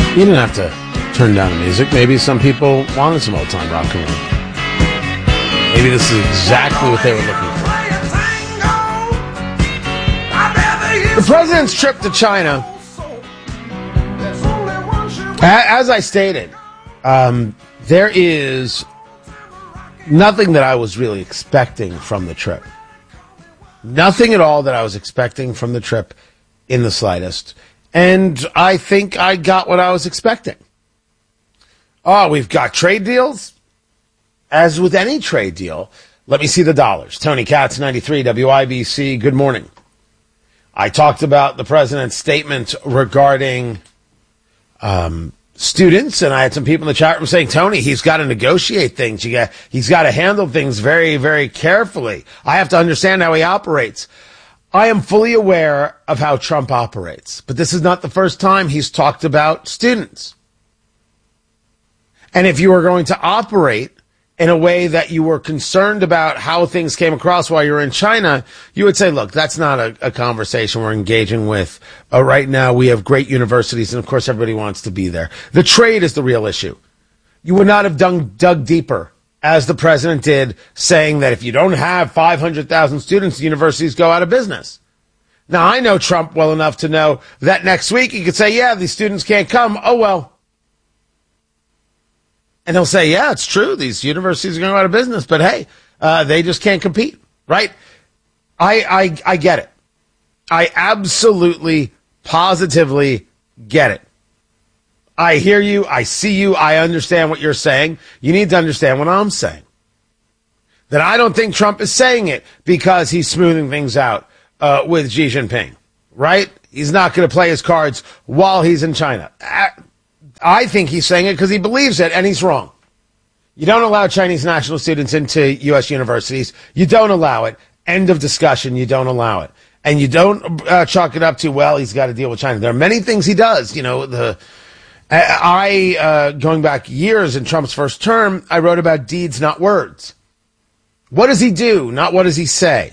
You didn't have to turn down the music. Maybe some people wanted some old-time rock and roll. Maybe this is exactly what they were looking for. The president's trip to China, as I stated, there is nothing that I was really expecting from the trip. Nothing at all that I was expecting from the trip in the slightest. And I think I got what I was expecting. Oh, we've got trade deals? As with any trade deal, let me see the dollars. Tony Katz, 93, WIBC, good morning. I talked about the president's statement regarding students, and I had some people in the chat room saying, Tony, he's got to negotiate things. He's got to handle things very, very carefully. I have to understand how he operates. I am fully aware of how Trump operates, but this is not the first time he's talked about students. And if you were going to operate in a way that you were concerned about how things came across while you were in China, you would say, look, that's not a conversation we're engaging with. Right now, we have great universities, and of course, everybody wants to be there. The trade is the real issue. You would not have dug deeper, as the president did, saying that if you don't have 500,000 students, the universities go out of business. Now, I know Trump well enough to know that next week he could say, yeah, these students can't come. Oh, well. And he'll say, yeah, it's true. These universities are going out of business, but hey, they just can't compete, right? I get it. I absolutely, positively get it. I hear you. I see you. I understand what you're saying. You need to understand what I'm saying. That I don't think Trump is saying it because he's smoothing things out with Xi Jinping, right? He's not going to play his cards while he's in China. I think he's saying it because he believes it, and he's wrong. You don't allow Chinese national students into U.S. universities. You don't allow it. End of discussion. You don't allow it. And you don't chalk it up to, well, he's got to deal with China. There are many things he does. You know, going back years in Trump's first term, I wrote about deeds, not words. What does he do? Not what does he say?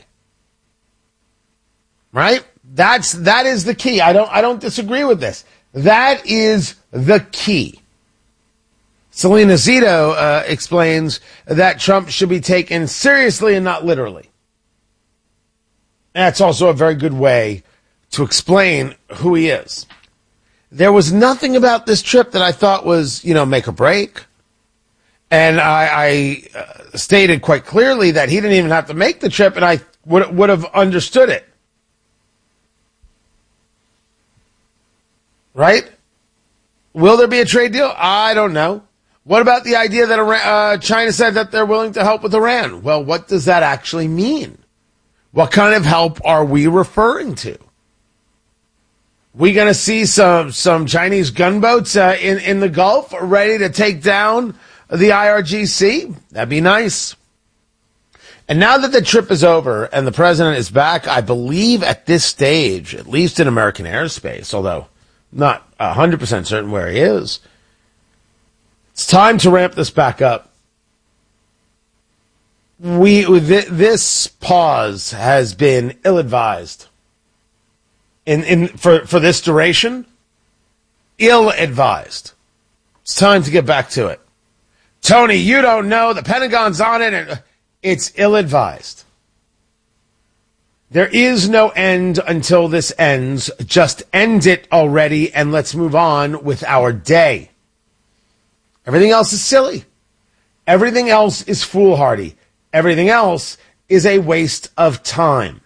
Right? That is the key. I don't disagree with this. That is the key. Selena Zito explains that Trump should be taken seriously and not literally. That's also a very good way to explain who he is. There was nothing about this trip that I thought was, make or break. And I stated quite clearly that he didn't even have to make the trip, and I would have understood it. Right? Will there be a trade deal? I don't know. What about the idea that China said that they're willing to help with Iran? Well, what does that actually mean? What kind of help are we referring to? We going to see some Chinese gunboats in the Gulf ready to take down the IRGC? That'd be nice. And now that the trip is over and the president is back, I believe at this stage, at least in American airspace, although not 100% certain where he is, it's time to ramp this back up. This pause has been ill-advised. For this duration, ill-advised. It's time to get back to it. Tony, you don't know. The Pentagon's on it, and it's ill-advised. There is no end until this ends. Just end it already, and let's move on with our day. Everything else is silly. Everything else is foolhardy. Everything else is a waste of time.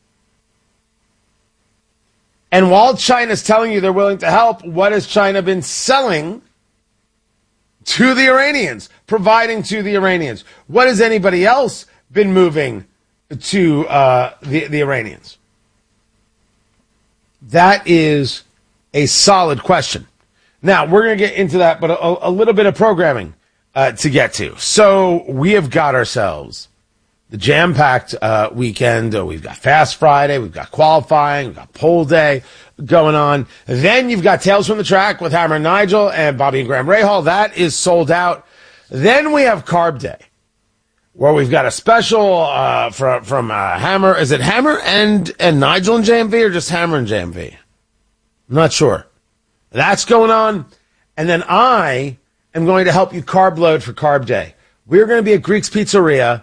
And while China's telling you they're willing to help, what has China been selling to the Iranians, providing to the Iranians? What has anybody else been moving to the Iranians? That is a solid question. Now, we're going to get into that, but a little bit of programming to get to. So we have got ourselves the jam-packed weekend. We've got Fast Friday. We've got qualifying. We've got poll day going on. Then you've got Tales from the Track with Hammer and Nigel and Bobby and Graham Rahal. That is sold out. Then we have Carb Day, where we've got a special from Hammer. Is it Hammer and Nigel and JMV, or just Hammer and JMV? I'm not sure. That's going on. And then I am going to help you carb load for Carb Day. We're going to be at Greek's Pizzeria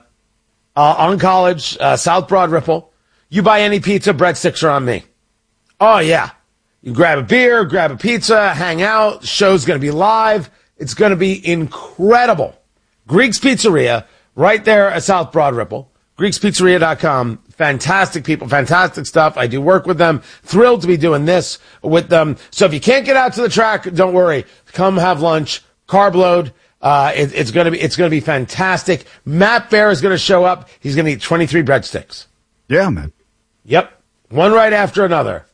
on College, South Broad Ripple. You buy any pizza, breadsticks are on me. Oh, yeah. You grab a beer, grab a pizza, hang out. The show's going to be live. It's going to be incredible. Greek's Pizzeria, right there at South Broad Ripple. GreeksPizzeria.com. Fantastic people, fantastic stuff. I do work with them. Thrilled to be doing this with them. So if you can't get out to the track, don't worry. Come have lunch, carb load. It's going to be fantastic. Matt Bear is going to show up. He's going to eat 23 breadsticks. Yeah, man. Yep. One right after another.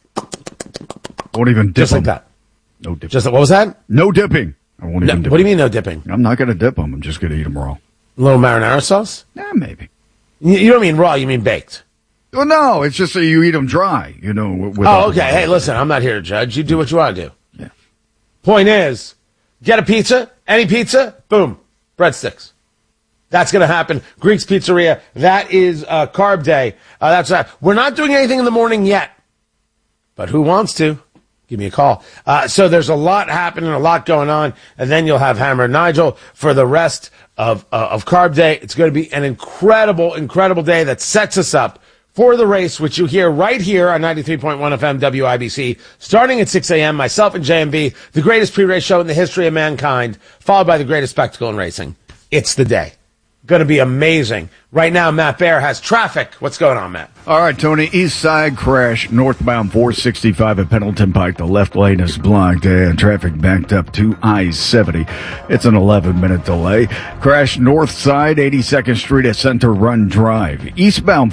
Won't even dip Just like them. that. No dipping. Just, what was that? No dipping. I won't even dip What do you mean no dipping? I'm not going to dip them. I'm just going to eat them raw. A little marinara sauce? Yeah, maybe. You don't mean raw, you mean baked. Well, no, it's just that you eat them dry, you know. Oh, okay. Hey, listen, I'm not here to judge. You do what you want to do. Yeah. Point is, get a pizza, any pizza, boom, breadsticks. That's going to happen. Greek's Pizzeria. That is Carb Day. That's that. We're not doing anything in the morning yet, but who wants to? Give me a call. So there's a lot happening, a lot going on, and then you'll have Hammer and Nigel for the rest of Carb Day. It's going to be an incredible, incredible day that sets us up for the race, which you hear right here on 93.1 FM WIBC, starting at 6 a.m., myself and JMB, the greatest pre-race show in the history of mankind, followed by the greatest spectacle in racing. It's the day. Going to be amazing. Right now, Matt Bear has traffic. What's going on, Matt? All right, Tony. East side crash, northbound 465 at Pendleton Pike. The left lane is blocked and traffic backed up to I-70. It's an 11-minute delay. Crash north side, 82nd Street at Center Run Drive. Eastbound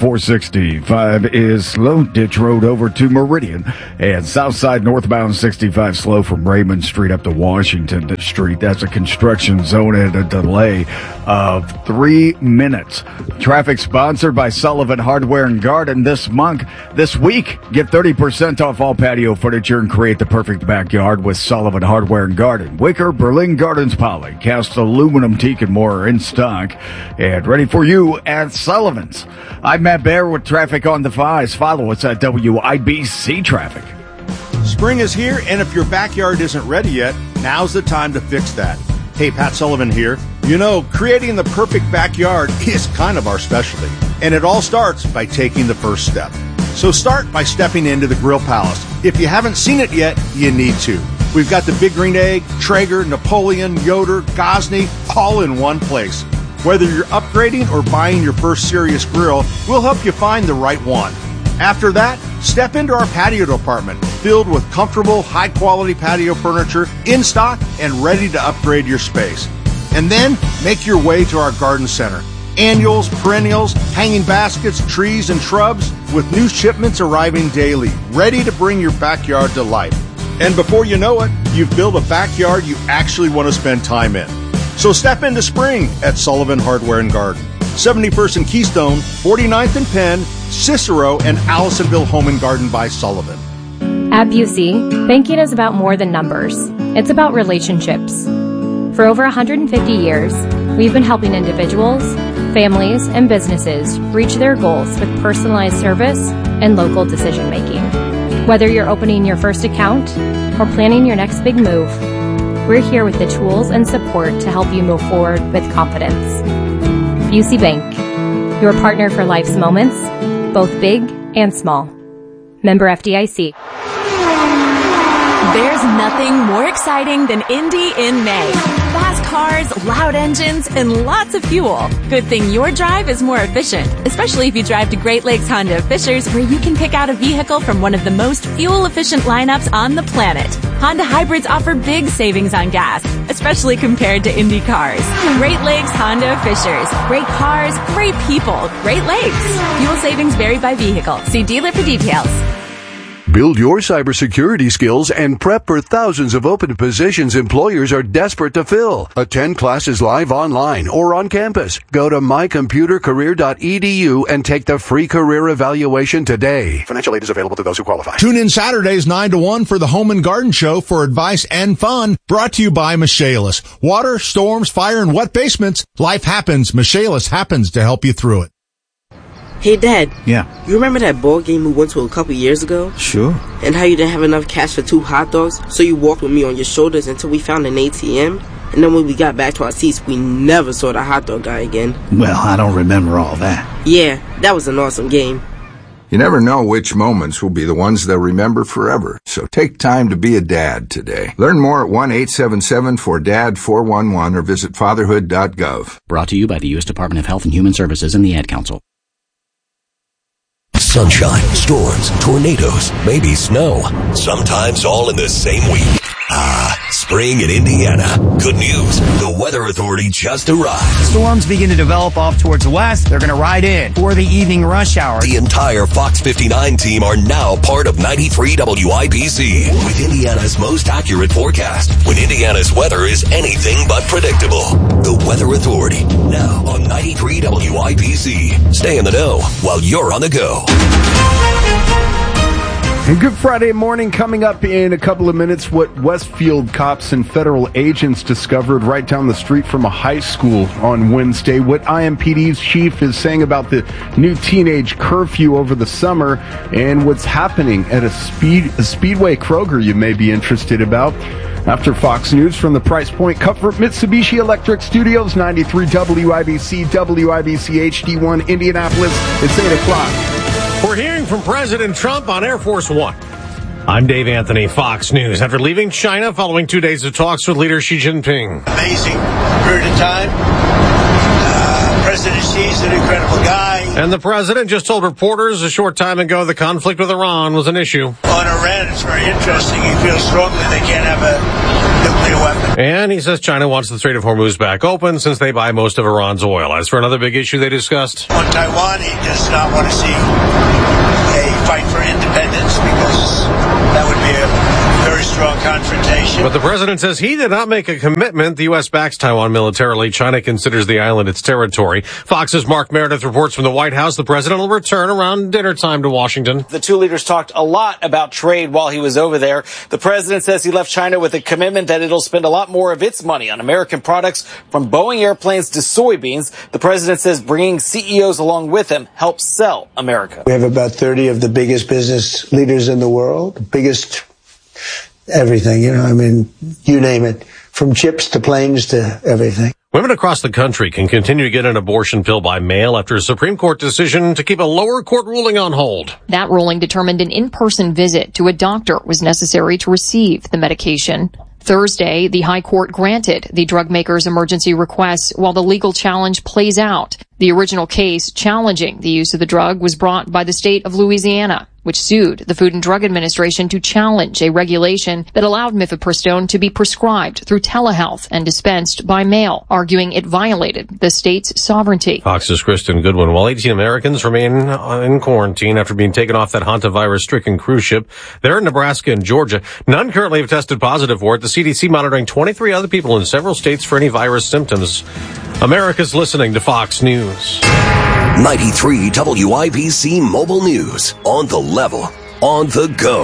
465 is slow. Ditch Road over to Meridian. And south side northbound 65 slow from Raymond Street up to Washington Street. That's a construction zone and a delay of 3 minutes. Traffic sponsored by Sullivan Hardware and Garden this week. Get 30% off all patio furniture and create the perfect backyard with Sullivan Hardware and Garden. Wicker, Berlin Gardens Poly, cast aluminum, teak, and more are in stock and ready for you at Sullivan's. I'm Matt Bear with traffic on the 5s. Follow us at WIBC Traffic. Spring is here, and if your backyard isn't ready yet, now's the time to fix that. Hey, Pat Sullivan here. You know, creating the perfect backyard is kind of our specialty, and it all starts by taking the first step. So start by stepping into the Grill Palace. If you haven't seen it yet, you need to. We've got the Big Green Egg, Traeger, Napoleon, Yoder, Gosney, all in one place. Whether you're upgrading or buying your first serious grill, we'll help you find the right one. After that, step into our patio department, filled with comfortable, high-quality patio furniture in stock and ready to upgrade your space. And then make your way to our garden center. Annuals, perennials, hanging baskets, trees, and shrubs with new shipments arriving daily, ready to bring your backyard to life. And before you know it, you've built a backyard you actually want to spend time in. So step into spring at Sullivan Hardware and Garden. 71st and Keystone, 49th and Penn, Cicero, and Allisonville Home and Garden by Sullivan. At Busey, banking is about more than numbers. It's about relationships. For over 150 years, we've been helping individuals, families, and businesses reach their goals with personalized service and local decision making. Whether you're opening your first account or planning your next big move, we're here with the tools and support to help you move forward with confidence. Busey Bank, your partner for life's moments, both big and small. Member FDIC. There's nothing more exciting than Indy in May. Fast cars, loud engines, and lots of fuel. Good thing your drive is more efficient, especially if you drive to Great Lakes Honda of Fishers, where you can pick out a vehicle from one of the most fuel-efficient lineups on the planet. Honda hybrids offer big savings on gas, especially compared to Indy cars. Great Lakes Honda of Fishers. Great cars, great people, Great Lakes. Fuel savings vary by vehicle. See dealer for details. Build your cybersecurity skills and prep for thousands of open positions employers are desperate to fill. Attend classes live online or on campus. Go to mycomputercareer.edu and take the free career evaluation today. Financial aid is available to those who qualify. Tune in Saturdays 9 to 1 for the Home and Garden Show for advice and fun. Brought to you by Michaelis. Water, storms, fire, and wet basements. Life happens. Michaelis happens to help you through it. Hey, Dad. Yeah. You remember that ball game we went to a couple years ago? Sure. And how you didn't have enough cash for 2 hot dogs, so you walked with me on your shoulders until we found an ATM? And then when we got back to our seats, we never saw the hot dog guy again. Well, I don't remember all that. Yeah, that was an awesome game. You never know which moments will be the ones they'll remember forever. So take time to be a dad today. Learn more at 1-877-4DAD-411 or visit fatherhood.gov. Brought to you by the U.S. Department of Health and Human Services and the Ad Council. Sunshine, storms, tornadoes, maybe snow. Sometimes all in the same week. Spring in Indiana. Good news. The Weather Authority just arrived. Storms begin to develop off towards the west. They're going to ride in for the evening rush hour. The entire Fox 59 team are now part of 93 WIBC with Indiana's most accurate forecast when Indiana's weather is anything but predictable. The Weather Authority, now on 93 WIBC. Stay in the know while you're on the go. And Good Friday morning coming up in a couple of minutes. What Westfield cops and federal agents discovered right down the street from a high school on Wednesday. What IMPD's chief is saying about the new teenage curfew over the summer and what's happening at a Speedway Kroger you may be interested about. After Fox News from the Price Point Comfort Mitsubishi Electric Studios, 93 WIBC, WIBC HD1 Indianapolis. It's 8 o'clock. We're hearing from President Trump on Air Force One. I'm Dave Anthony, Fox News. After leaving China following 2 days of talks with leader Xi Jinping. Amazing period of time. President Xi's an incredible guy. And the president just told reporters a short time ago the conflict with Iran was an issue. On Iran, it's very interesting. He feels strongly they can't have a nuclear weapon. And he says China wants the Strait of Hormuz back open since they buy most of Iran's oil. As for another big issue they discussed. On Taiwan, he does not want to see a fight for independence because that would be a very strong confrontation. But the president says he did not make a commitment. The U.S. backs Taiwan militarily. China considers the island its territory. Fox's Mark Meredith reports from the White House the president will return around dinner time to Washington. The two leaders talked a lot about trade while he was over there. The president says he left China with a commitment that it'll spend a lot more of its money on American products, from Boeing airplanes to soybeans. The president says bringing CEOs along with him helps sell America. We have about 30 of the biggest business leaders in the world, biggest everything, you name it, from chips to planes to everything. Women across the country can continue to get an abortion pill by mail after a Supreme Court decision to keep a lower court ruling on hold. That ruling determined an in-person visit to a doctor was necessary to receive the medication. Thursday, the High Court granted the drug maker's emergency request while the legal challenge plays out. The original case challenging the use of the drug was brought by the state of Louisiana, which sued the Food and Drug Administration to challenge a regulation that allowed mifepristone to be prescribed through telehealth and dispensed by mail, arguing it violated the state's sovereignty. Fox's Kristen Goodwin. While 18 Americans remain in quarantine after being taken off that hantavirus-stricken cruise ship, they're in Nebraska and Georgia. None currently have tested positive for it. The CDC monitoring 23 other people in several states for any virus symptoms. America's listening to Fox News. 93 WIBC Mobile News. On the level, on the go.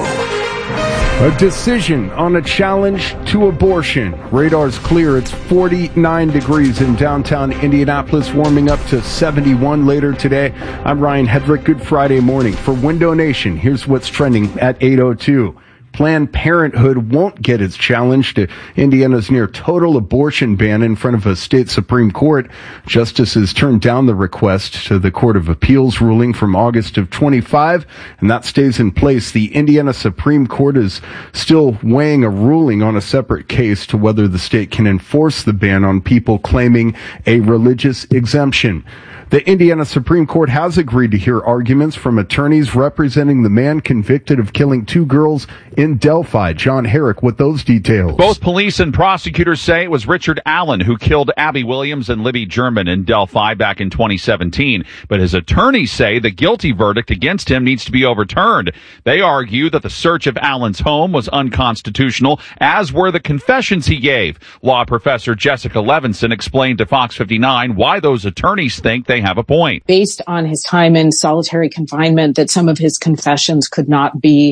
A decision on a challenge to abortion. Radar's clear. It's 49 degrees in downtown Indianapolis, warming up to 71 later today. I'm Ryan Hedrick. Good Friday morning. For Window Nation, here's what's trending at 8:02. Planned Parenthood won't get its challenge to Indiana's near total abortion ban in front of a state Supreme Court. Justices turned down the request to the Court of Appeals ruling from August of 25, and that stays in place. The Indiana Supreme Court is still weighing a ruling on a separate case to whether the state can enforce the ban on people claiming a religious exemption. The Indiana Supreme Court has agreed to hear arguments from attorneys representing the man convicted of killing 2 girls in Delphi. John Herrick with those details. Both police and prosecutors say it was Richard Allen who killed Abby Williams and Libby German in Delphi back in 2017. But his attorneys say the guilty verdict against him needs to be overturned. They argue that the search of Allen's home was unconstitutional, as were the confessions he gave. Law professor Jessica Levinson explained to Fox 59 why those attorneys think they have a point. Based on his time in solitary confinement, that some of his confessions could not be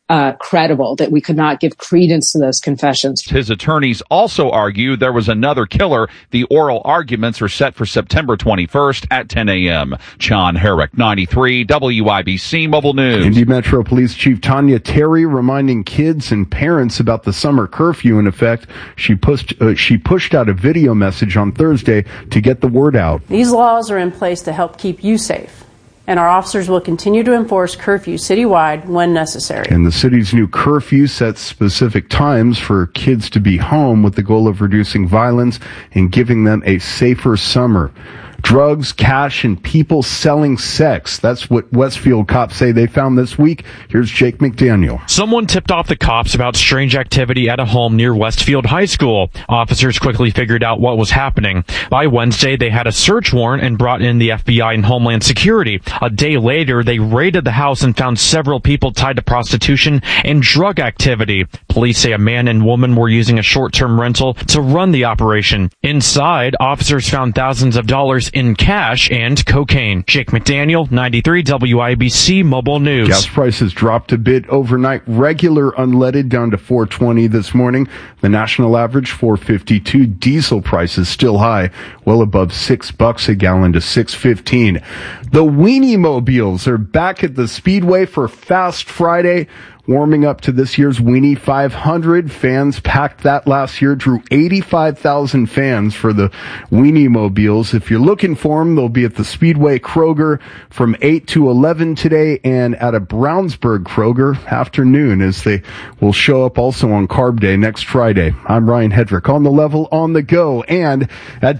credible, that we could not give credence to those confessions. His attorneys also argue there was another killer. The oral arguments are set for September 21st at 10 a.m. John Herrick, 93 WIBC Mobile News. Indy Metro Police Chief Tanya Terry reminding kids and parents about the summer curfew in effect. She pushed out a video message on Thursday to get the word out. These laws are in place to help keep you safe, and our officers will continue to enforce curfew citywide when necessary. And the city's new curfew sets specific times for kids to be home with the goal of reducing violence and giving them a safer summer. Drugs, cash, and people selling sex. That's what Westfield cops say they found this week. Here's Jake McDaniel. Someone tipped off the cops about strange activity at a home near Westfield High School. Officers quickly figured out what was happening. By Wednesday, they had a search warrant and brought in the FBI and Homeland Security. A day later, they raided the house and found several people tied to prostitution and drug activity. Police say a man and woman were using a short-term rental to run the operation. Inside, officers found thousands of dollars in cash and cocaine. Jake McDaniel, 93 WIBC Mobile News. Gas prices dropped a bit overnight. Regular unleaded down to $4.20 this morning. The national average $4.52. Diesel prices still high, well above $6 a gallon to $6.15. The Weenie Mobiles are back at the Speedway for Fast Friday. Warming up to this year's Weenie 500. Fans packed that last year, drew 85,000 fans for the Weenie Mobiles. If you're looking for them, they'll be at the Speedway Kroger from 8 to 11 today and at a Brownsburg Kroger afternoon, as they will show up also on Carb Day next Friday. I'm Ryan Hedrick on the level, on the go, and at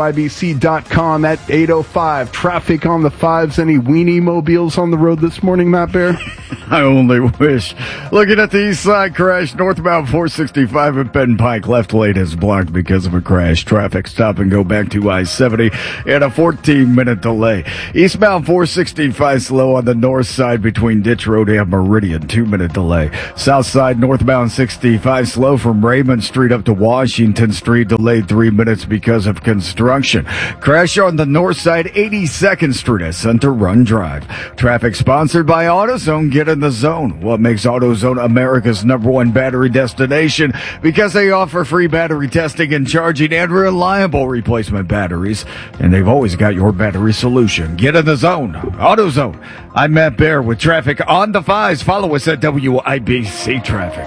WIBC.com at 8:05. Traffic on the 5s. Any Weenie Mobiles on the road this morning, Matt Bear? I only wish. Looking at the east side, crash northbound 465 at Benton Pike. Left lane is blocked because of a crash. Traffic stop and go back to I-70 and a 14-minute delay. Eastbound 465 slow on the north side between Ditch Road and Meridian. 2-minute delay. South side northbound 65 slow from Raymond Street up to Washington Street. Delayed 3 minutes because of construction. Crash on the north side 82nd Street at Center Run Drive. Traffic sponsored by AutoZone. Get in the zone. What makes AutoZone America's #1 battery destination? Because they offer free battery testing and charging and reliable replacement batteries. And they've always got your battery solution. Get in the zone. AutoZone. I'm Matt Bear with traffic on the 5s. Follow us at WIBC Traffic.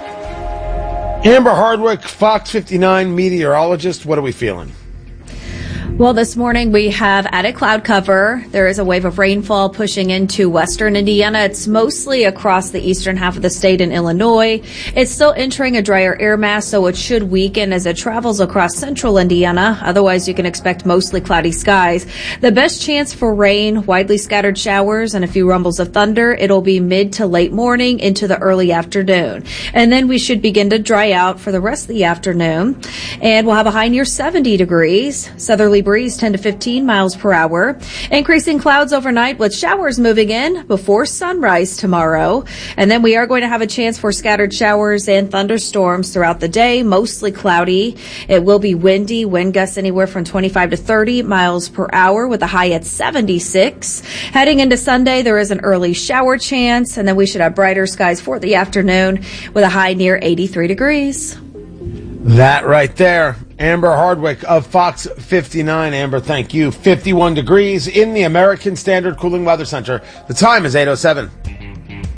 Amber Hardwick, Fox 59 meteorologist. What are we feeling? Well, this morning we have added cloud cover. There is a wave of rainfall pushing into western Indiana. It's mostly across the eastern half of the state in Illinois. It's still entering a drier air mass, so it should weaken as it travels across central Indiana. Otherwise, you can expect mostly cloudy skies. The best chance for rain, widely scattered showers, and a few rumbles of thunder. It'll be mid to late morning into the early afternoon. And then we should begin to dry out for the rest of the afternoon. And we'll have a high near 70 degrees. Southerly breeze 10 to 15 miles per hour. Increasing clouds overnight with showers moving in before sunrise tomorrow. And then we are going to have a chance for scattered showers and thunderstorms throughout the day, mostly cloudy. It will be windy, wind gusts anywhere from 25 to 30 miles per hour with a high at 76. Heading into Sunday, there is an early shower chance, and then we should have brighter skies for the afternoon with a high near 83 degrees. That right there. Amber Hardwick of Fox 59. Amber, thank you. 51 degrees in the American Standard Cooling Weather Center. The time is 8:07.